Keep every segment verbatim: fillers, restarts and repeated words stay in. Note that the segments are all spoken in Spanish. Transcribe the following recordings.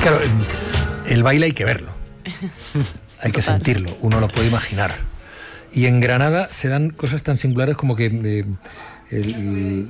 Claro, el baile hay que verlo, hay que Total. sentirlo, uno lo puede imaginar. Y en Granada se dan cosas tan singulares como que eh, el,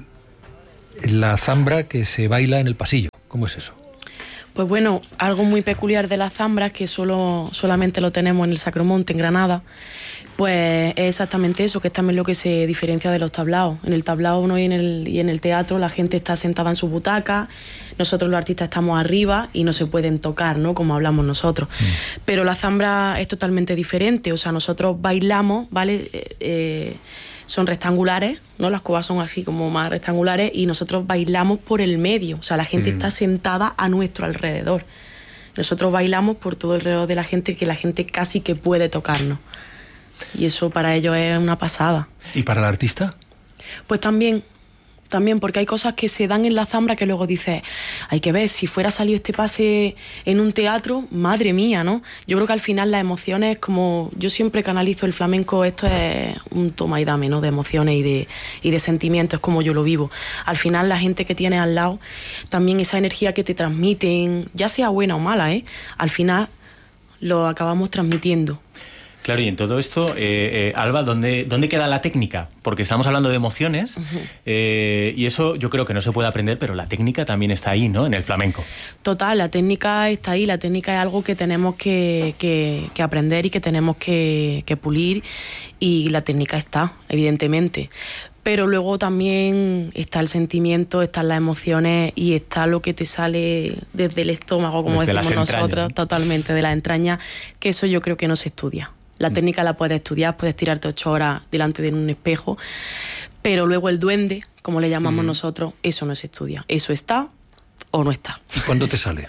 la zambra que se baila en el pasillo. ¿Cómo es eso? Pues bueno, algo muy peculiar de la zambra, que solo, solamente lo tenemos en el Sacromonte, en Granada, pues es exactamente eso, que es también lo que se diferencia de los tablaos. En el tablao uno y en el, y en el teatro la gente está sentada en su butaca, nosotros los artistas estamos arriba y no se pueden tocar, ¿no?, como hablamos nosotros. Mm. Pero la zambra es totalmente diferente, o sea, nosotros bailamos, ¿vale?, eh, eh, son rectangulares, ¿no? Las cubas son así como más rectangulares y nosotros bailamos por el medio, o sea, la gente mm. está sentada a nuestro alrededor. Nosotros bailamos por todo alrededor de la gente, que la gente casi que puede tocarnos. Y eso para ellos es una pasada. ¿Y para el artista? Pues también, también, porque hay cosas que se dan en la zambra que luego dices, hay que ver, si fuera salido este pase en un teatro, madre mía, ¿no? Yo creo que al final las emociones, como yo siempre canalizo el flamenco, esto es un toma y dame, ¿no?, de emociones y de, y de sentimientos, es como yo lo vivo. Al final la gente que tienes al lado, también esa energía que te transmiten, ya sea buena o mala, ¿eh?, al final lo acabamos transmitiendo. Claro, y en todo esto, eh, eh, Alba, ¿dónde, ¿dónde queda la técnica? Porque estamos hablando de emociones, uh-huh. eh, y eso yo creo que no se puede aprender, pero la técnica también está ahí, ¿no?, en el flamenco. Total, la técnica está ahí, la técnica es algo que tenemos que, que, que aprender y que tenemos que, que pulir, y la técnica está, evidentemente. Pero luego también está el sentimiento, están las emociones y está lo que te sale desde el estómago, como desde decimos nosotros, totalmente, de las entrañas, que eso yo creo que no se estudia. La técnica la puedes estudiar, puedes tirarte ocho horas delante de un espejo, pero luego el duende, como le llamamos mm. nosotros, eso no se estudia. Eso está o no está. ¿Y cuándo te sale?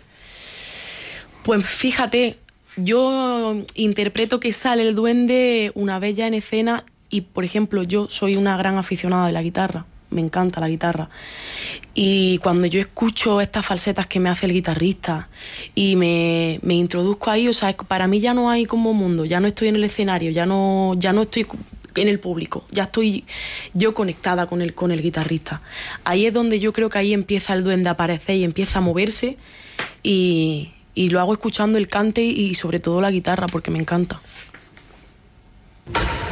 Pues fíjate, yo interpreto que sale el duende una vez ya en escena y, por ejemplo, yo soy una gran aficionada de la guitarra. Me encanta la guitarra. Y cuando yo escucho estas falsetas que me hace el guitarrista y me, me introduzco ahí, o sea, para mí ya no hay como mundo, ya no estoy en el escenario, ya no, ya no estoy en el público, ya estoy yo conectada con el, con el guitarrista. Ahí es donde yo creo que ahí empieza el duende a aparecer y empieza a moverse, y, y lo hago escuchando el cante y sobre todo la guitarra, porque me encanta.